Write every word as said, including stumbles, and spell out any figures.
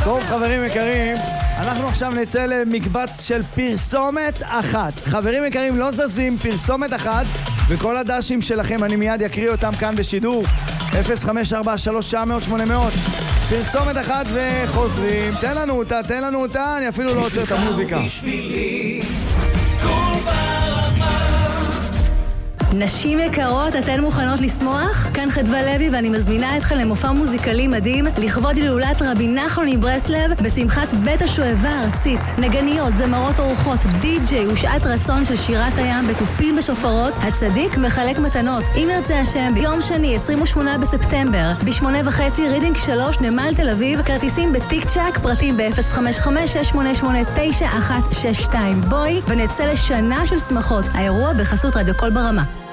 טוב, חברים יקרים, אנחנו עכשיו נצא למקבץ של פרסומת אחת. חברים יקרים, לא זזים, פרסומת אחת, וכל הדשים שלכם אני מיד יקריא אותם כאן בשידור. אפס חמש ארבע שלוש תשע אפס אפס שמונה אפס אפס. פרסומת אחת וחוזרים. תן לנו אותה, תן לנו אותה, אני אפילו לא עוצר את המוזיקה. נשים יקרות, אתן מוכנות לשמוח? כאן חדווה לוי ואני מזמינה אתכן למופע מוזיקלי מדהים לכבוד הילולת רבי נחמן מברסלב בשמחת בית השואבה הארצית. נגניות, זמרות אורחות, די-ג'יי ושעת רצון של שירת הים בתופים בשופרות. הצדיק מחלק מתנות. אם ירצה השם, ביום שני עשרים ושמונה בספטמבר בשמונה וחצי רידינג שלוש נמל תל אביב. כרטיסים בטיק צ'ק, פרטים ב-אפס חמש חמש שש שמונה שמונה תשע אחת שש שתיים. בואי ונצא לשנה של שמחות. האירוע בחסות רדיו קול ברמה.